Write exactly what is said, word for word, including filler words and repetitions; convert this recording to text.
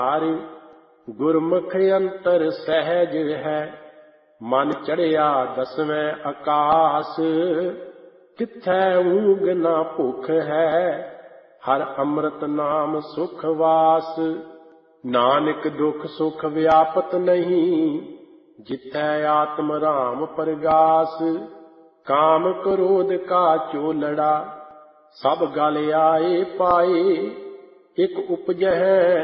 ਹਰਿ ਗੁਰਮੁਖ ਅੰਤਰ ਸਹਿਜ ਹੈ, ਮਨ ਚੜਿਆ ਦਸਵੇਂ ਆਕਾਸ। ਕਿਥੈ ਊਂਘ ਨਾ ਭੁਖ ਹੈ, ਹਰ ਅੰਮ੍ਰਿਤ ਨਾਮ ਸੁਖ ਵਾਸ। ਨਾਨਕ ਦੁਖ ਸੁਖ ਵਿਆਪਤ ਨਹੀਂ, ਜਿਥੈ ਆਤਮ ਰਾਮ ਪਰਗਾਸ। ਕਾਮ ਕ੍ਰੋਧ ਕਾ ਚੋਲੜਾ, ਸਭ ਗਲ ਆਏ ਪਾਏ। ਇਕ ਉਪਜਹਿ